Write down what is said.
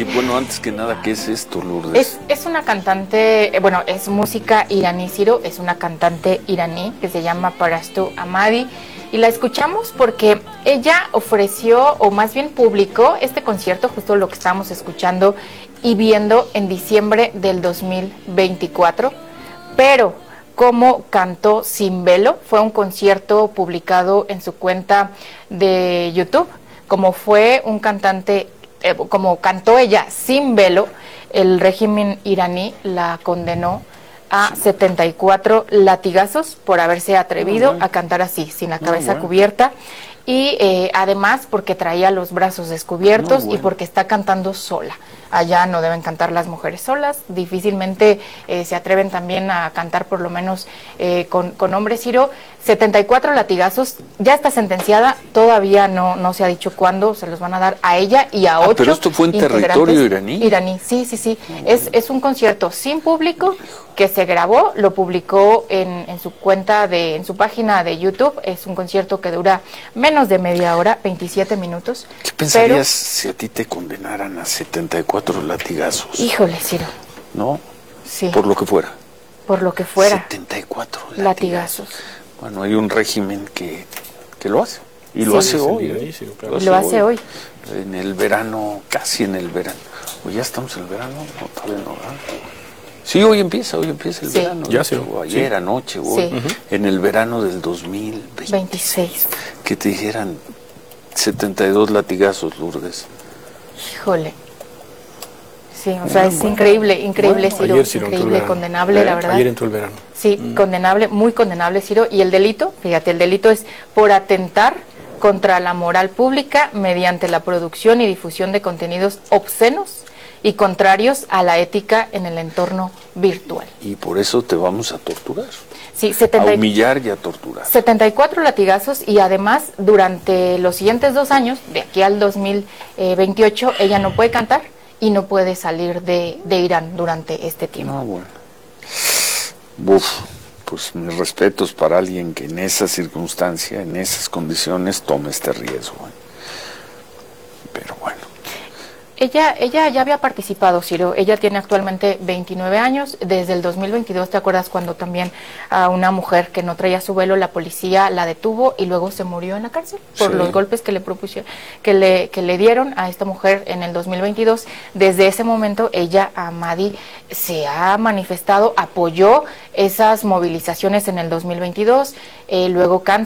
Y bueno, antes que nada, ¿qué es esto, Lourdes? Es una cantante, bueno, es música iraní, Ciro, es una cantante iraní que se llama Parastu Amadi, y la escuchamos porque ella ofreció, o más bien publicó, este concierto, justo lo que estábamos escuchando y viendo en diciembre del 2024, pero como cantó sin velo, fue un concierto publicado en su cuenta de YouTube, como fue un cantante, como cantó ella sin velo, el régimen iraní la condenó a 74 latigazos por haberse atrevido a cantar así, sin la cabeza cubierta, y además porque traía los brazos descubiertos y porque está cantando sola. Allá no deben cantar las mujeres solas, difícilmente se atreven también a cantar por lo menos con hombres. Ciro, 74 latigazos, ya está sentenciada, todavía no se ha dicho cuándo se los van a dar a ella y a 8. Pero esto fue en territorio iraní. Iraní, sí. Es un concierto sin público que se grabó, lo publicó en su cuenta, en su página de YouTube. Es un concierto que dura menos de media hora, 27 minutos. ¿Qué pensarías si a ti te condenaran a 74 latigazos? Híjole, Ciro. ¿No? Sí. Por lo que fuera. Por lo que fuera. 74 latigazos. Bueno, hay un régimen que lo hace. Y lo hace hoy. Lo hace hoy. En el verano, casi en el verano. ¿O ya estamos en el verano? No, todavía no, ¿verdad? Sí, hoy empieza el verano. Ya sé. O ayer, anoche, hoy. En el verano del 2026. Que te dijeran 72 latigazos, Lourdes. Híjole. Sí, o sea, es increíble, Ciro, increíble, condenable, la verdad. Ayer entró el verano. Sí, condenable, muy condenable, Ciro. Y el delito, fíjate, el delito es por atentar contra la moral pública mediante la producción y difusión de contenidos obscenos y contrarios a la ética en el entorno virtual. Y por eso te vamos a torturar. Sí, a humillar y a torturar. 74 latigazos, y además durante los siguientes 2 años, de aquí al 2028, ella no puede cantar y no puede salir de Irán durante este tiempo. Ah, bueno. Pues mis respetos para alguien que en esa circunstancia, en esas condiciones, tome este riesgo. Pero bueno. Ella ya había participado, Ciro. Ella tiene actualmente 29 años. Desde el 2022, ¿te acuerdas cuando también a una mujer que no traía su velo, la policía la detuvo y luego se murió en la cárcel por los golpes que le propusieron, que le dieron a esta mujer en el 2022? Desde ese momento, ella, Amadi, se ha manifestado, apoyó esas movilizaciones en el 2022, luego canta